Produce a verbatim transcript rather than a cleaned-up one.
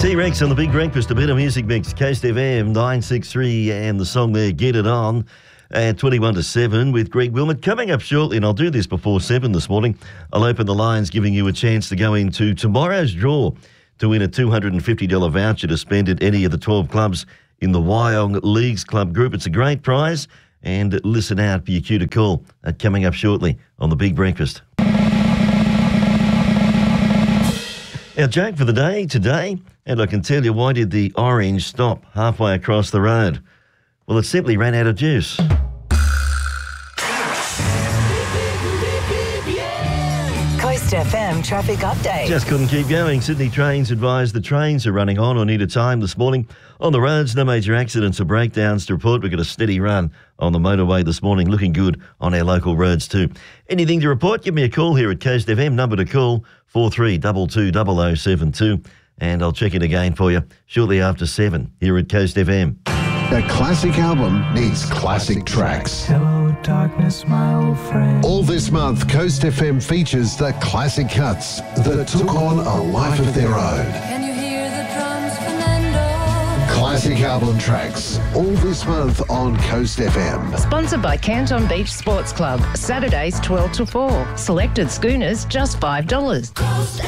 T-Rex on the Big Breakfast, a better music mix. Coast F M nine six three and the song there, Get It On, at twenty-one to seven with Greg Wilmot. Coming up shortly, and I'll do this before seven this morning, I'll open the lines giving you a chance to go into tomorrow's draw to win a two hundred fifty dollars voucher to spend at any of the twelve clubs in the Wyong Leagues Club group. It's a great prize, and listen out for your cue to call. Uh, coming up shortly on the Big Breakfast. Our joke for the day today, and I can tell you, why did the orange stop halfway across the road? Well, it simply ran out of juice. Coast F M traffic update. Just couldn't keep going. Sydney Trains advised the trains are running on or near to time this morning. On the roads, no major accidents or breakdowns to report. We've got a steady run on the motorway this morning, looking good on our local roads too. Anything to report, give me a call here at Coast F M. Number to call, four three two two zero zero seven two. And I'll check it again for you shortly after seven here at Coast F M. A classic album needs classic tracks. Hello, darkness, my old friend. All this month, Coast F M features the classic cuts that took on a life of their own. Can you hear the drums, Fernando? Classic album tracks. All this month on Coast F M. Sponsored by Canton Beach Sports Club. Saturdays twelve to four. Selected schooners just five dollars.